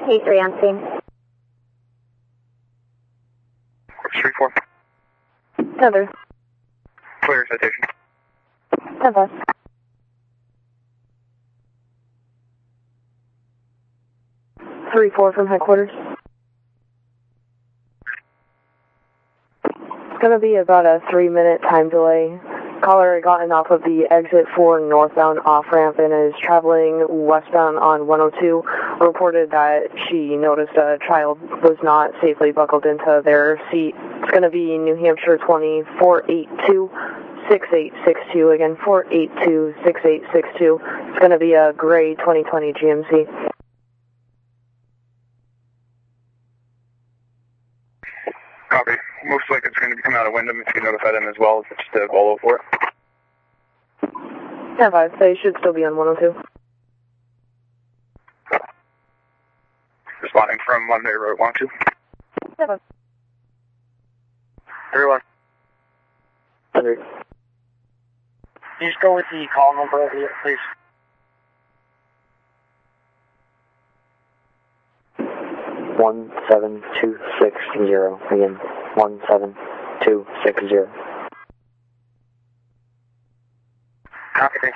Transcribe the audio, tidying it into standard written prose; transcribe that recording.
8-3 on scene. 3-4. Cover. Clear citation. Cover. Three 4 from headquarters. It's going to be about a 3-minute time delay. Caller had gotten off of the exit 4 northbound off-ramp and is traveling westbound on 102. Reported that she noticed a child was not safely buckled into their seat. It's going to be New Hampshire 20-482-6862. Again, 482-6862. It's going to be a gray 2020 GMC. Copy. Most likely it's going to be coming out of Wyndham if you notify them as well. It's just a Volvo for it. 10-5. They should still be on 102. Responding from Monday Road 1-2. 7. 3-1. 100. Please go with the call number, please. 17260. Again, 17260. Copy.